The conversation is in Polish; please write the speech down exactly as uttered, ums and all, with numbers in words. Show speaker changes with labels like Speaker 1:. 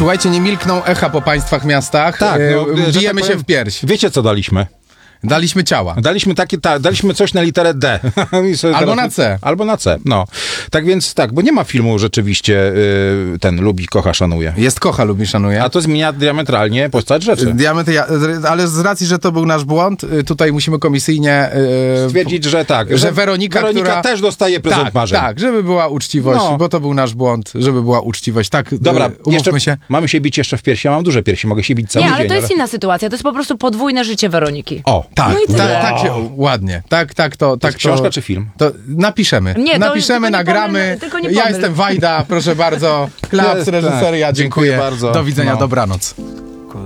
Speaker 1: Słuchajcie, nie milkną echa po państwach, miastach.
Speaker 2: Tak, no,
Speaker 1: e,
Speaker 2: że
Speaker 1: bijemy
Speaker 2: tak
Speaker 1: się
Speaker 2: powiem,
Speaker 1: w pierś.
Speaker 2: Wiecie, co daliśmy?
Speaker 1: Daliśmy ciała.
Speaker 2: Daliśmy takie, ta, daliśmy coś na literę D. I sobie
Speaker 1: Albo
Speaker 2: teraz-
Speaker 1: na C.
Speaker 2: Albo na C, no. Tak więc tak, bo nie ma filmu rzeczywiście y, ten lubi, kocha, szanuje.
Speaker 1: Jest kocha, lubi, szanuje.
Speaker 2: A to zmienia diametralnie postać rzeczy.
Speaker 1: Diament, ja, ale z racji, że to był nasz błąd, y, tutaj musimy komisyjnie y,
Speaker 2: Stwierdzić, że tak.
Speaker 1: że Weronika,
Speaker 2: Weronika
Speaker 1: która...
Speaker 2: też dostaje prezent
Speaker 1: tak,
Speaker 2: marzeń.
Speaker 1: tak, żeby była uczciwość,
Speaker 2: No.
Speaker 1: bo to był nasz błąd, żeby była uczciwość. Tak,
Speaker 2: Dobra,
Speaker 1: y, umówmy
Speaker 2: jeszcze
Speaker 1: się.
Speaker 2: mamy się bić jeszcze w piersi. Ja mam duże piersi, mogę się bić cały
Speaker 3: Nie,
Speaker 2: dzień.
Speaker 3: ale to jest inna sytuacja. To jest po prostu podwójne życie Weroniki.
Speaker 2: O,
Speaker 1: Tak,
Speaker 3: No i tyle.
Speaker 1: tak, tak się, ładnie. Tak, tak to...
Speaker 2: to
Speaker 1: Tak
Speaker 2: jest książka czy film?
Speaker 1: To napiszemy.
Speaker 3: Nie, to
Speaker 1: napiszemy,
Speaker 3: tylko nie
Speaker 1: nagramy.
Speaker 3: pomyl- tylko nie
Speaker 1: ja
Speaker 3: pomyl.
Speaker 1: jestem Wajda, proszę bardzo. Klaps,
Speaker 2: Jest,
Speaker 1: reżyseria,
Speaker 2: tak.
Speaker 1: dziękuję.
Speaker 2: Dziękuję bardzo.
Speaker 1: Do widzenia,
Speaker 2: No.
Speaker 1: dobranoc.